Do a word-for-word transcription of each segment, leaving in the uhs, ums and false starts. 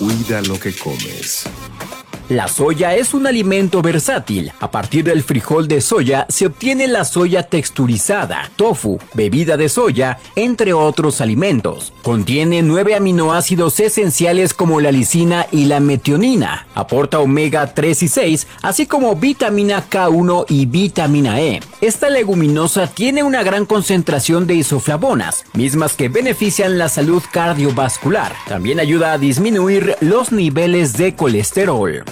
Cuida lo que comes. La soya es un alimento versátil. A partir del frijol de soya se obtiene la soya texturizada, tofu, bebida de soya, entre otros alimentos. Contiene nueve aminoácidos esenciales como la lisina y la metionina. Aporta omega tres y seis, así como vitamina K uno y vitamina E. Esta leguminosa tiene una gran concentración de isoflavonas, mismas que benefician la salud cardiovascular. También ayuda a disminuir los niveles de colesterol.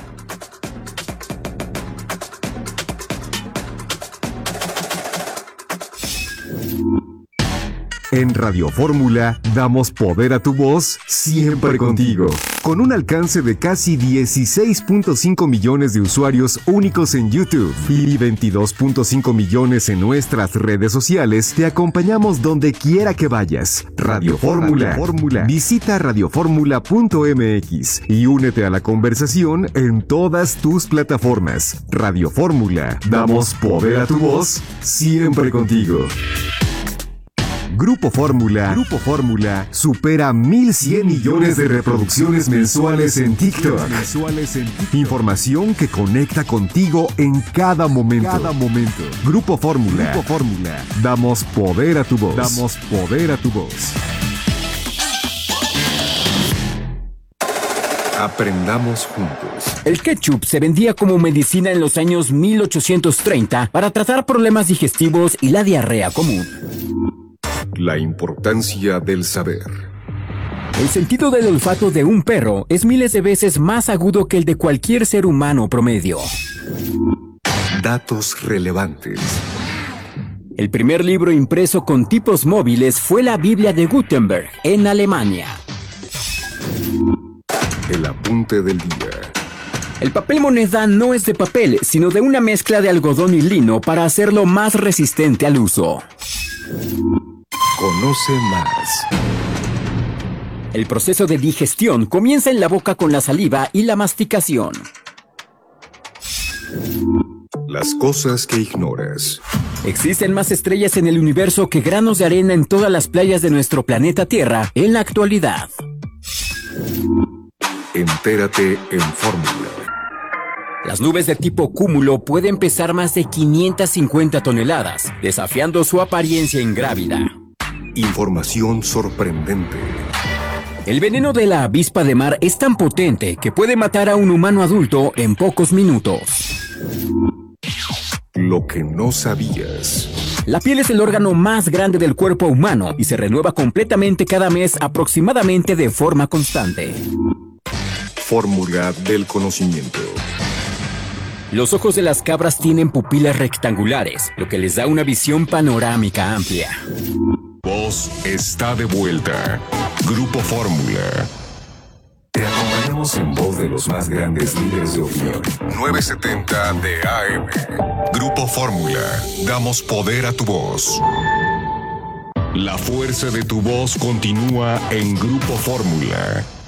En Radio Fórmula damos poder a tu voz siempre contigo. Con un alcance de casi dieciséis punto cinco millones de usuarios únicos en YouTube y veintidós punto cinco millones en nuestras redes sociales, te acompañamos donde quiera que vayas. Radio Fórmula. Fórmula. Visita radio fórmula punto m x y únete a la conversación en todas tus plataformas. Radio Fórmula. Damos poder a tu voz siempre contigo. Grupo Fórmula, Grupo Fórmula supera mil cien millones de reproducciones mensuales en TikTok. Información que conecta contigo en cada momento. Cada momento. Grupo Fórmula. Grupo Fórmula. Damos poder a tu voz. Damos poder a tu voz. Aprendamos juntos. El ketchup se vendía como medicina en los años mil ochocientos treinta para tratar problemas digestivos y la diarrea común. La importancia del saber. El sentido del olfato de un perro es miles de veces más agudo que el de cualquier ser humano promedio. Datos relevantes. El primer libro impreso con tipos móviles fue la Biblia de Gutenberg, en Alemania. El apunte del día. El papel moneda no es de papel, sino de una mezcla de algodón y lino para hacerlo más resistente al uso. Conoce más. El proceso de digestión comienza en la boca con la saliva y la masticación. Las cosas que ignoras. Existen más estrellas en el universo que granos de arena en todas las playas de nuestro planeta Tierra en la actualidad. Entérate en Fórmula. Las nubes de tipo cúmulo pueden pesar más de quinientas cincuenta toneladas, desafiando su apariencia ingrávida. Información sorprendente. El veneno de la avispa de mar es tan potente que puede matar a un humano adulto en pocos minutos. Lo que no sabías. La piel es el órgano más grande del cuerpo humano y se renueva completamente cada mes aproximadamente de forma constante. Fórmula del conocimiento. Los ojos de las cabras tienen pupilas rectangulares, lo que les da una visión panorámica amplia. Voz está de vuelta. Grupo Fórmula. Te acompañamos en voz de los más grandes líderes de opinión. novecientos setenta de A M. Grupo Fórmula. Damos poder a tu voz. La fuerza de tu voz continúa en Grupo Fórmula.